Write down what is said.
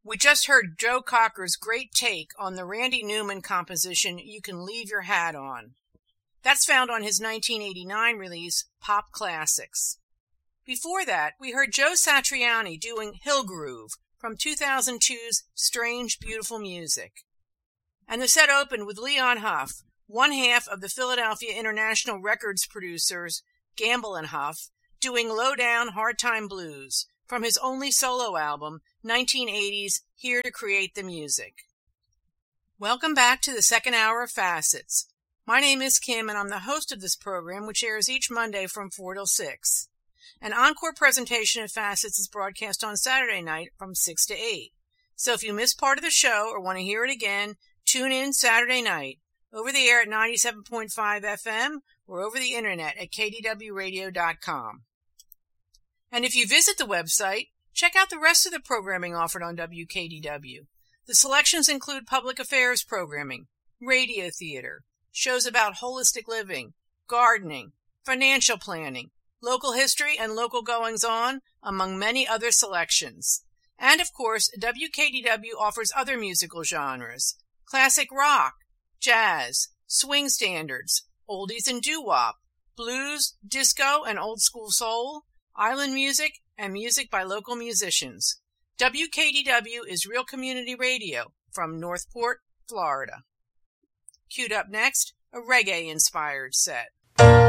We just heard Joe Cocker's great take on the Randy Newman composition, You Can Leave Your Hat On. That's found on his 1989 release, Pop Classics. Before that, we heard Joe Satriani doing Hill Groove from 2002's Strange Beautiful Music. And the set opened with Leon Huff, one half of the Philadelphia International Records producers, Gamble and Huff, doing Low Down Hard Time Blues from his only solo album, 1980's Here to Create the Music. Welcome back to the second hour of Facets. My name is Kim, and I'm the host of this program, which airs each Monday from 4 till 6. An encore presentation of Facets is broadcast on Saturday night from 6 to 8. So if you missed part of the show or want to hear it again, tune in Saturday night, over the air at 97.5 FM or over the internet at kdwradio.com. And if you visit the website, check out the rest of the programming offered on WKDW. The selections include public affairs programming, radio theater, shows about holistic living, gardening, financial planning, local history and local goings-on, among many other selections. And of course, WKDW offers other musical genres: classic rock, jazz, swing standards, oldies and doo-wop, blues, disco and old school soul, island music, and music by local musicians. WKDW is Real Community Radio from Northport, Florida. Queued up next, a reggae-inspired set.